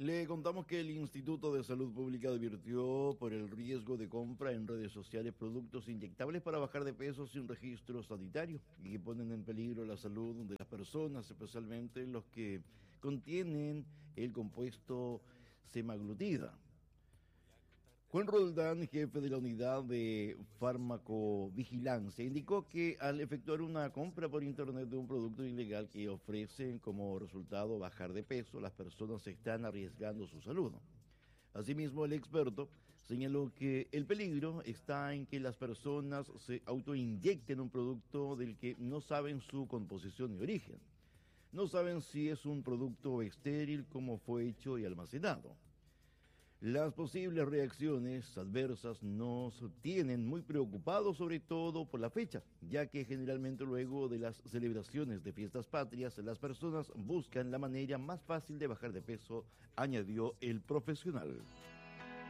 Le contamos que el Instituto de Salud Pública advirtió por el riesgo de compra en redes sociales productos inyectables para bajar de peso sin registro sanitario y que ponen en peligro la salud de las personas, especialmente los que contienen el compuesto semaglutida. Juan Roldán, jefe de la unidad de farmacovigilancia, indicó que al efectuar una compra por internet de un producto ilegal que ofrecen como resultado bajar de peso, las personas están arriesgando su salud. Asimismo, el experto señaló que el peligro está en que las personas se autoinyecten un producto del que no saben su composición y origen. No saben si es un producto estéril, cómo fue hecho y almacenado. Las posibles reacciones adversas nos tienen muy preocupados, sobre todo por la fecha, ya que generalmente luego de las celebraciones de fiestas patrias, las personas buscan la manera más fácil de bajar de peso, añadió el profesional.